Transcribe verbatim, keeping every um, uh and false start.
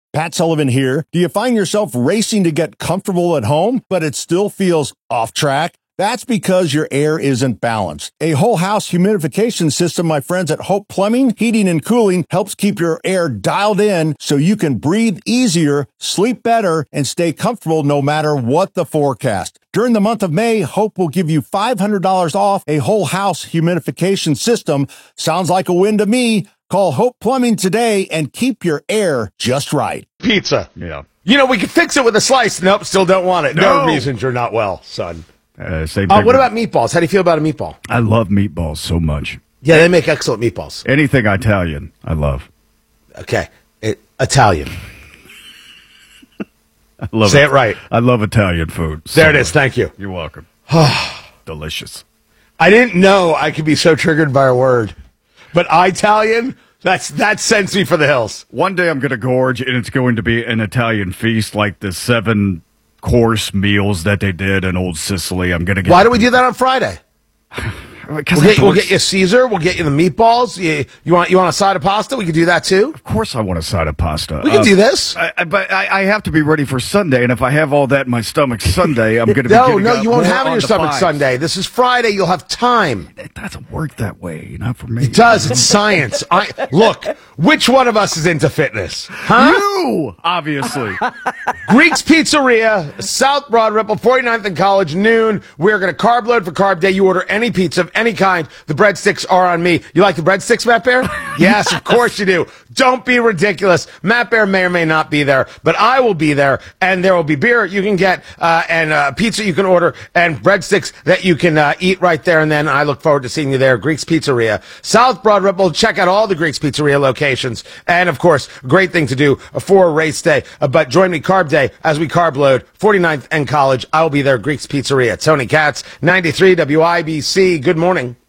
Pat Sullivan here. Do you find yourself racing to get comfortable at home, but it still feels off track? That's because your air isn't balanced. A whole house humidification system, my friends at Hope Plumbing, Heating and Cooling, helps keep your air dialed in so you can breathe easier, sleep better, and stay comfortable no matter what the forecast. During the month of May, Hope will give you five hundred dollars off a whole house humidification system. Sounds like a win to me. Call Hope Plumbing today and keep your air just right. Pizza. Yeah. You know, we could fix it with a slice. Nope, still don't want it. No, No. reasons you're not well, son. Uh, same Uh, thing what with- about meatballs? How do you feel about a meatball? I love meatballs so much. Yeah, they make excellent meatballs. Anything Italian, I love. Okay. It, Italian. I love Say it right. I love Italian food. so There it is. much. Thank you. You're welcome. Delicious. I didn't know I could be so triggered by a word. But Italian, that's that sends me for the hills. One day I'm going to gorge, and it's going to be an Italian feast like the seven course meals that they did in Old Sicily. I'm going to get. Why do we do that on Friday? Because We'll get, we'll get you Caesar. We'll get you the meatballs. You, you want you want a side of pasta? We could do that too. Of course, I want a side of pasta. We can Uh, do this. I, I, but I, I have to be ready for Sunday, and if I have all that in my stomach Sunday, I'm going to be No, getting no, up you won't more have it in on your the stomach fives. Sunday. This is Friday. You'll have time. It doesn't work that way, not for me. It does. It's science. I look. Which one of us is into fitness? Huh? You, obviously. Greek's Pizzeria, South Broad Ripple, forty-ninth and College, noon. We're going to carb load for carb day. You order any pizza of any kind. The breadsticks are on me. You like the breadsticks, Matt Bear? Yes, of course you do. Don't be ridiculous. Matt Bear may or may not be there, but I will be there, and there will be beer you can get, uh, and uh, pizza you can order, and breadsticks that you can uh, eat right there. And then I look forward to seeing you there. Greek's Pizzeria, South Broad Ripple. Check out all the Greek's Pizzeria locations. And, of course, great thing to do for race day. Uh, but join me carb day as we carb load, forty-ninth and College. I will be there, Greek's Pizzeria. Tony Katz, ninety-three W I B C. Good morning.